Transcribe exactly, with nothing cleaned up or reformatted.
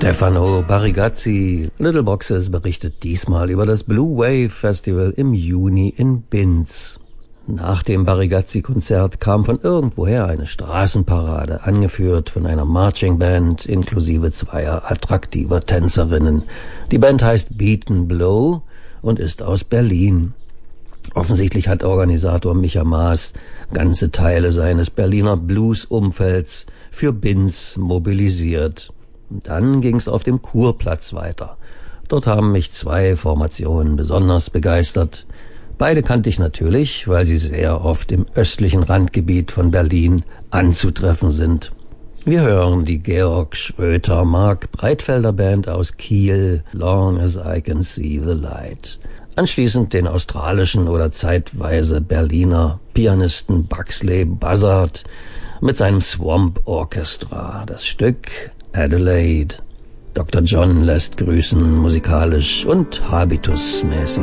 Stefano Barigazzi. Little Boxes berichtet diesmal über das Blue Wave Festival im Juni in Binz. Nach dem Barigazzi-Konzert kam von irgendwoher eine Straßenparade, angeführt von einer Marching-Band inklusive zweier attraktiver Tänzerinnen. Die Band heißt Beat and Blow und ist aus Berlin. Offensichtlich hat Organisator Micha Maas ganze Teile seines Berliner Blues-Umfelds für Binz mobilisiert. Und dann ging's auf dem Kurplatz weiter. Dort haben mich zwei Formationen besonders begeistert. Beide kannte ich natürlich, weil sie sehr oft im östlichen Randgebiet von Berlin anzutreffen sind. Wir hören die Georg Schröter-Mark Breitfelder Band aus Kiel, Long as I Can See the Light. Anschließend den australischen oder zeitweise Berliner Pianisten Buxley Buzzard mit seinem Swamp Orchestra. Das Stück Adelaide. Doktor John lässt grüßen, musikalisch und habitusmäßig.